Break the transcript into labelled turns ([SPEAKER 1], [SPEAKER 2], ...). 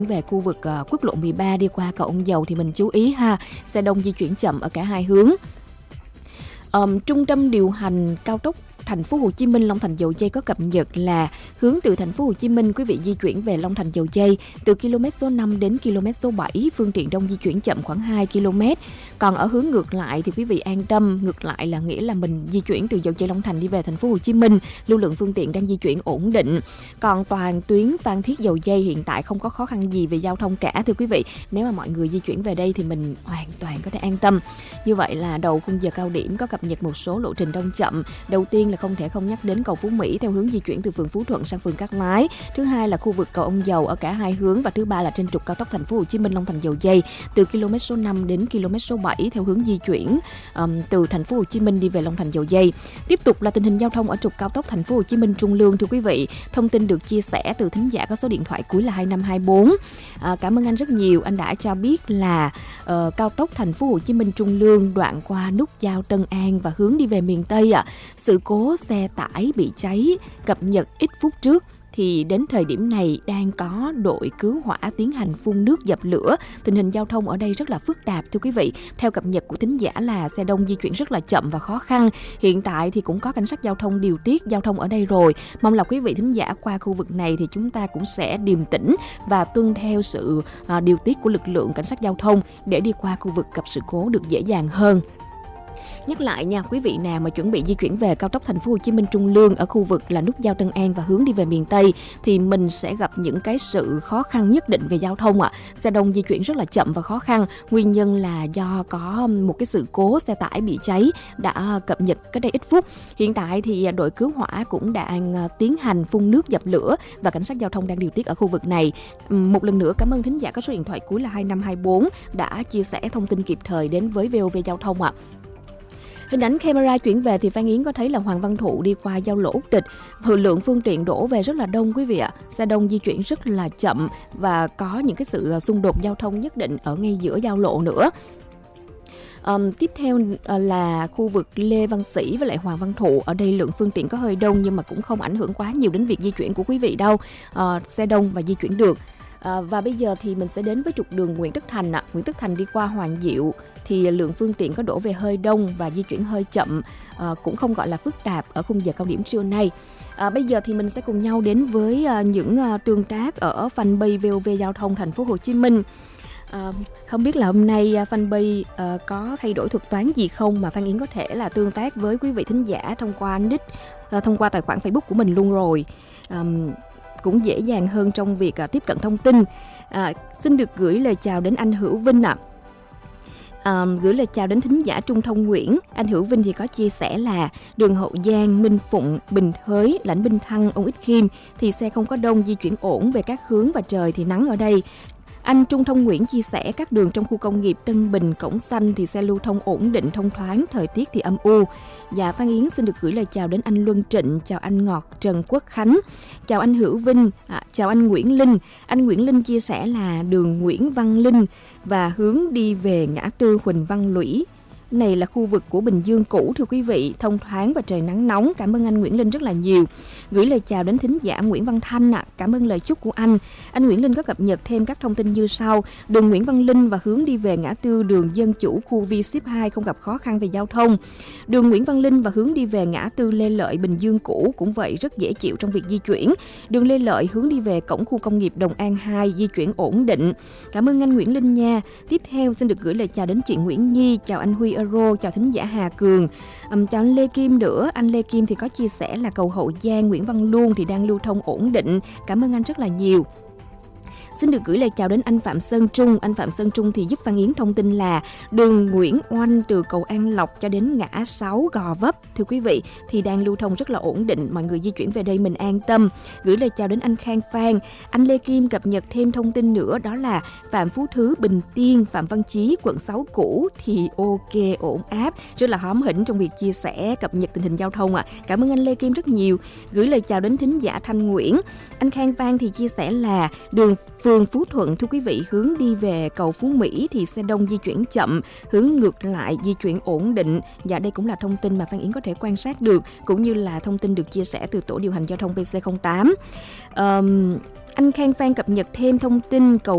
[SPEAKER 1] về khu vực quốc lộ 13 đi qua cầu Ông Dầu thì mình chú ý ha, xe đông di chuyển chậm ở cả hai hướng. Trung tâm điều hành cao tốc Thành phố Hồ Chí Minh Long Thành Dầu Giây có cập nhật là hướng từ Thành phố Hồ Chí Minh quý vị di chuyển về Long Thành Dầu Giây từ km số 5 đến km số 7, phương tiện đông di chuyển chậm khoảng 2 km. Còn ở hướng ngược lại thì quý vị an tâm, ngược lại là nghĩa là mình di chuyển từ Dầu Giây Long Thành đi về Thành phố Hồ Chí Minh, lưu lượng phương tiện đang di chuyển ổn định. Còn toàn tuyến Phan Thiết Dầu Giây hiện tại không có khó khăn gì về giao thông cả thưa quý vị. Nếu mà mọi người di chuyển về đây thì mình hoàn toàn có thể an tâm. Như vậy là đầu khung giờ cao điểm có cập nhật một số lộ trình đông chậm. Đầu tiên là không thể không nhắc đến cầu Phú Mỹ theo hướng di chuyển từ phường Phú Thuận sang phường Cát Lái. Thứ hai là khu vực cầu Ông Dầu ở cả hai hướng, và thứ ba là trên trục cao tốc Thành phố Hồ Chí Minh Long Thành Dầu Giây từ km số 5 đến km số 7 theo hướng di chuyển từ Thành phố Hồ Chí Minh đi về Long Thành Dầu Giây. Tiếp tục là tình hình giao thông ở trục cao tốc Thành phố Hồ Chí Minh Trung Lương thưa quý vị. Thông tin được chia sẻ từ thính giả có số điện thoại cuối là 2524. Cảm ơn anh rất nhiều. Anh đã cho biết là cao tốc Thành phố Hồ Chí Minh Trung Lương đoạn qua nút giao Tân An và hướng đi về miền Tây sự cố xe tải bị cháy cập nhật ít phút trước thì đến thời điểm này đang có đội cứu hỏa tiến hành phun nước dập lửa. Tình hình giao thông ở đây rất là phức tạp thưa quý vị. Theo cập nhật của thính giả là xe đông di chuyển rất là chậm và khó khăn. Hiện tại thì cũng có cảnh sát giao thông điều tiết giao thông ở đây rồi. Mong là quý vị thính giả qua khu vực này thì chúng ta cũng sẽ điềm tĩnh và tuân theo sự điều tiết của lực lượng cảnh sát giao thông để đi qua khu vực gặp sự cố được dễ dàng hơn. Nhắc lại nha, quý vị nào mà chuẩn bị di chuyển về cao tốc Thành phố Hồ Chí Minh Trung Lương ở khu vực là nút giao Tân An và hướng đi về miền Tây thì mình sẽ gặp những cái sự khó khăn nhất định về giao thông Xe đông di chuyển rất là chậm và khó khăn. Nguyên nhân là do có một cái sự cố xe tải bị cháy đã cập nhật cách đây ít phút. Hiện tại thì đội cứu hỏa cũng đang tiến hành phun nước dập lửa và cảnh sát giao thông đang điều tiết ở khu vực này. Một lần nữa cảm ơn thính giả có số điện thoại cuối là 2524 đã chia sẻ thông tin kịp thời đến với VOV Giao thông Hình ảnh camera chuyển về thì Phan Yến có thấy là Hoàng Văn Thụ đi qua giao lộ Úc Tịch. Lượng phương tiện đổ về rất là đông quý vị ạ. Xe đông di chuyển rất là chậm và có những cái sự xung đột giao thông nhất định ở ngay giữa giao lộ nữa. Tiếp theo là khu vực Lê Văn Sĩ với lại Hoàng Văn Thụ. Ở đây lượng phương tiện có hơi đông nhưng mà cũng không ảnh hưởng quá nhiều đến việc di chuyển của quý vị đâu. Xe đông và di chuyển được. Và bây giờ thì mình sẽ đến với trục đường Nguyễn Tất Thành Nguyễn Tất Thành đi qua Hoàng Diệu thì lượng phương tiện có đổ về hơi đông và di chuyển hơi chậm, cũng không gọi là phức tạp ở khung giờ cao điểm trưa nay. Bây giờ thì mình sẽ cùng nhau đến với những tương tác ở fanpage VOV Giao thông Thành phố Hồ Chí Minh. Không biết là hôm nay fanpage có thay đổi thuật toán gì không mà Phan Yến có thể là tương tác với quý vị thính giả thông qua nick, thông qua tài khoản Facebook của mình luôn rồi. Cũng dễ dàng hơn trong việc tiếp cận thông tin. Xin được gửi lời chào đến anh Hữu Vinh gửi lời chào đến thính giả Trung Thông Nguyễn. Anh Hữu Vinh thì có chia sẻ là đường Hậu Giang, Minh Phụng, Bình Thới, Lãnh Bình Thăng, Ông Ích Khiêm thì xe không có đông, di chuyển ổn về các hướng và trời thì nắng ở đây. Anh Trung Thông Nguyễn chia sẻ các đường trong khu công nghiệp Tân Bình, Cổng Xanh thì xe lưu thông ổn định, thông thoáng, thời tiết thì âm u. Và Phan Yến xin được gửi lời chào đến anh Luân Trịnh, chào anh Ngọt, Trần Quốc Khánh, chào anh Hữu Vinh, chào anh Nguyễn Linh. Anh Nguyễn Linh chia sẻ là đường Nguyễn Văn Linh và hướng đi về ngã tư Huỳnh Văn Lũy. Này là khu vực của Bình Dương cũ thưa quý vị, thông thoáng và trời nắng nóng. Cảm ơn anh Nguyễn Linh rất là nhiều. Gửi lời chào đến thính giả Nguyễn Văn Thanh Cảm ơn lời chúc của anh. Anh Nguyễn Linh có cập nhật thêm các thông tin như sau. Đường Nguyễn Văn Linh và hướng đi về ngã tư đường Dân Chủ khu V-Ship 2 không gặp khó khăn về giao thông. Đường Nguyễn Văn Linh và hướng đi về ngã tư Lê Lợi Bình Dương cũ cũng vậy, rất dễ chịu trong việc di chuyển. Đường Lê Lợi hướng đi về cổng khu công nghiệp Đồng An 2 di chuyển ổn định. Cảm ơn anh Nguyễn Linh nha. Tiếp theo xin được gửi lời chào đến chị Nguyễn Nhi, chào anh Huy Euro, chào thính giả Hà Cường, chào anh Lê Kim nữa. Anh Lê Kim thì có chia sẻ là cầu Hậu Giang, Nguyễn Văn Luông thì đang lưu thông ổn định. Cảm ơn anh rất là nhiều. Xin được gửi lời chào đến anh Phạm Sơn Trung. Anh Phạm Sơn Trung thì giúp Phan Yến thông tin là đường Nguyễn Oanh từ cầu An Lộc cho đến ngã 6 Gò Vấp thưa quý vị thì đang lưu thông rất là ổn định. Mọi người di chuyển về đây mình an tâm. Gửi lời chào đến anh Khang Phan. Anh Lê Kim cập nhật thêm thông tin nữa, đó là Phạm Phú Thứ, Bình Tiên, Phạm Văn Chí, quận 6 cũ thì ok, ổn áp. Rất là hóm hỉnh trong việc chia sẻ cập nhật tình hình giao thông Cảm ơn anh Lê Kim rất nhiều. Gửi lời chào đến thính giả Thanh Nguyễn. Anh Khang Phan thì chia sẻ là đường phường Phú Thuận thưa quý vị, hướng đi về cầu Phú Mỹ thì xe đông di chuyển chậm, hướng ngược lại di chuyển ổn định. Và đây cũng là thông tin mà Phan Yến có thể quan sát được, cũng như là thông tin được chia sẻ từ tổ điều hành giao thông PC08. Anh Khang Phan cập nhật thêm thông tin cầu